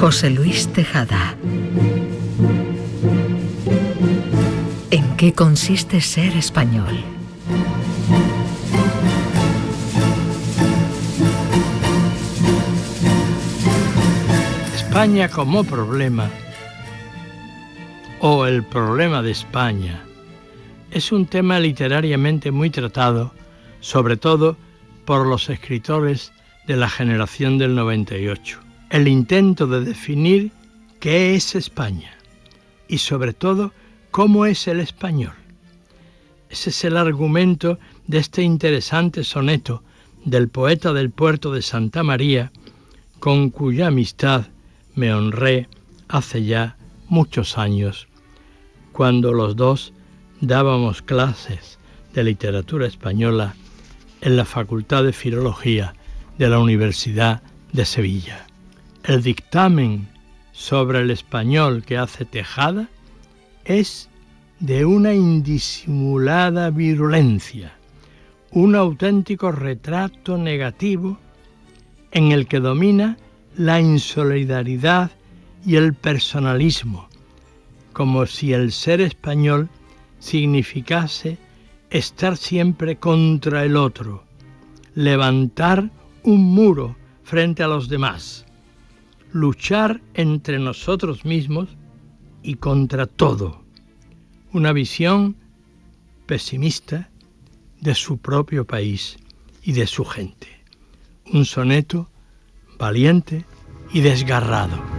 José Luis Tejada. ¿En qué consiste ser español? España como problema, o el problema de España, es un tema literariamente muy tratado, sobre todo por los escritores de la generación del 98. El intento de definir qué es España y sobre todo cómo es el español. Ese es el argumento de este interesante soneto del poeta del puerto de Santa María, con cuya amistad me honré hace ya muchos años, cuando los dos dábamos clases de literatura española en la Facultad de Filología de la Universidad de Sevilla. El dictamen sobre el español que hace Tejada es de una indisimulada virulencia, un auténtico retrato negativo en el que domina la insolidaridad y el personalismo, como si el ser español significase estar siempre contra el otro, levantar un muro frente a los demás, luchar entre nosotros mismos y contra todo. Una visión pesimista de su propio país y de su gente. Un soneto valiente y desgarrado.